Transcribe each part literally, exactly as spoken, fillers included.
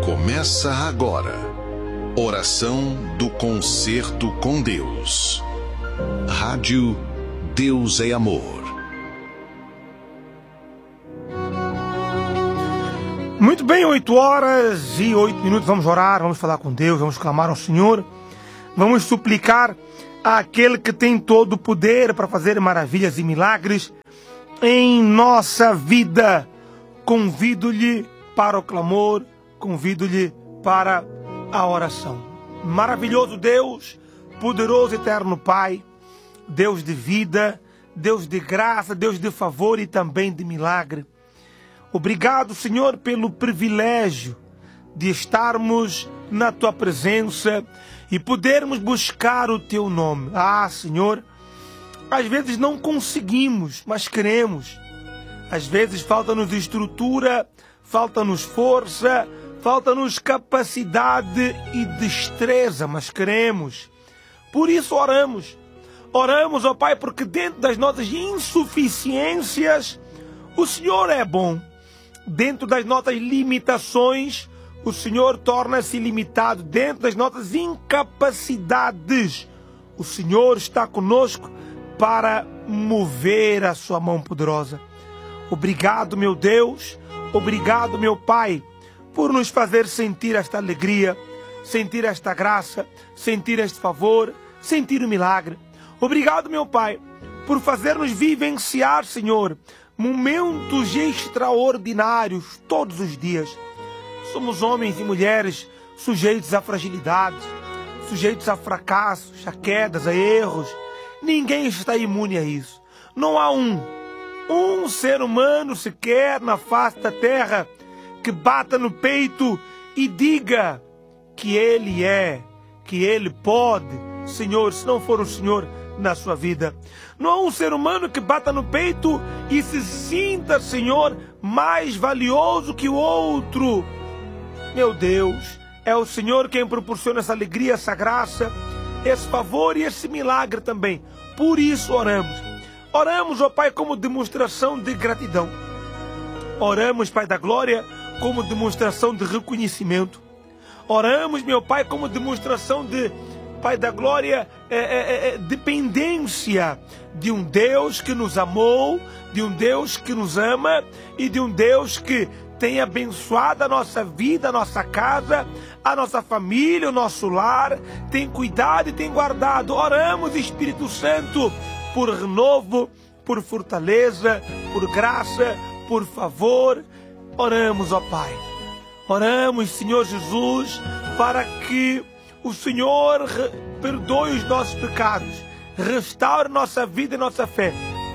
Começa agora. Oração do Concerto com Deus. Rádio Deus é Amor. Muito bem, oito horas e oito minutos. Vamos orar, vamos falar com Deus, vamos clamar ao Senhor. Vamos suplicar àquele que tem todo o poder para fazer maravilhas e milagres em nossa vida. Convido-lhe para o clamor, convido-lhe para a oração. Maravilhoso Deus, poderoso eterno Pai, Deus de vida, Deus de graça, Deus de favor e também de milagre. Obrigado, Senhor, pelo privilégio de estarmos na Tua presença e podermos buscar o Teu nome. Ah, Senhor, às vezes não conseguimos, mas queremos. Às vezes falta-nos estrutura, falta-nos força, falta-nos capacidade e destreza, mas queremos. Por isso oramos. Oramos, ó Pai, porque dentro das nossas insuficiências, o Senhor é bom. Dentro das nossas limitações, o Senhor torna-se limitado. Dentro das nossas incapacidades, o Senhor está conosco para mover a sua mão poderosa. Obrigado, meu Deus, obrigado, meu Pai, por nos fazer sentir esta alegria, sentir esta graça, sentir este favor, sentir o milagre. Obrigado, meu Pai, por fazer-nos vivenciar, Senhor, momentos extraordinários todos os dias. Somos homens e mulheres sujeitos a fragilidades, sujeitos a fracassos, a quedas, a erros. Ninguém está imune a isso. Não há um, um ser humano sequer na face da terra que bata no peito e diga que ele é, que ele pode, Senhor, se não for o Senhor na sua vida. Não há um ser humano que bata no peito e se sinta, Senhor, mais valioso que o outro. Meu Deus, é o Senhor quem proporciona essa alegria, essa graça, esse favor e esse milagre também. Por isso oramos. Oramos, ó Pai, como demonstração de gratidão. Oramos, Pai da glória, como demonstração de reconhecimento. Oramos, meu Pai, como demonstração de, Pai da glória, é, é, é, dependência de um Deus que nos amou, de um Deus que nos ama e de um Deus que tem abençoado a nossa vida, a nossa casa, a nossa família, o nosso lar, tem cuidado e tem guardado. Oramos, Espírito Santo, por renovo, por fortaleza, por graça, por favor. Oramos, ó Pai. Oramos, Senhor Jesus, para que o Senhor perdoe os nossos pecados, restaure nossa vida e nossa fé.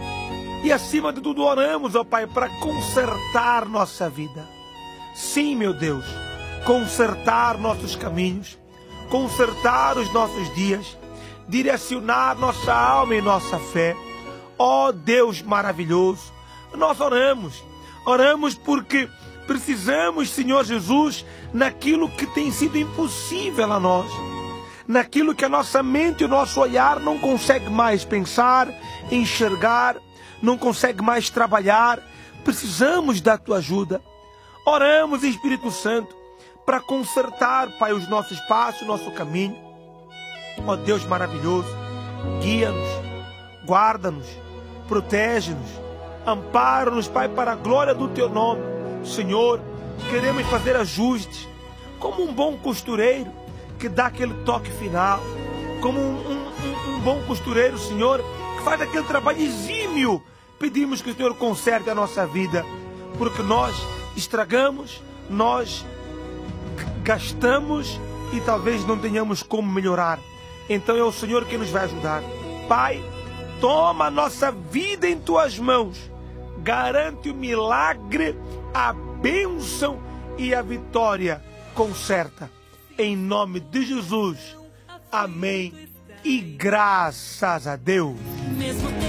E acima de tudo oramos, ó Pai, para consertar nossa vida. Sim, meu Deus, consertar nossos caminhos, consertar os nossos dias, direcionar nossa alma e nossa fé. Ó Deus maravilhoso, nós oramos, oramos porque precisamos, Senhor Jesus, naquilo que tem sido impossível a nós, naquilo que a nossa mente e o nosso olhar não consegue mais pensar, enxergar, não consegue mais trabalhar. Precisamos da Tua ajuda. Oramos, Espírito Santo, para consertar, Pai, os nossos passos, o nosso caminho. Ó Deus maravilhoso, guia-nos, guarda-nos, protege-nos, ampara-nos, Pai, para a glória do Teu nome. Senhor, queremos fazer ajustes, como um bom costureiro que dá aquele toque final, como um, um, um bom costureiro, Senhor, que faz aquele trabalho exímio. Pedimos que o Senhor conserte a nossa vida, porque nós estragamos, nós gastamos e talvez não tenhamos como melhorar. Então é o Senhor que nos vai ajudar. Pai, toma a nossa vida em Tuas mãos, garante o milagre, a bênção e a vitória. Conserta, em nome de Jesus. Amém e graças a Deus.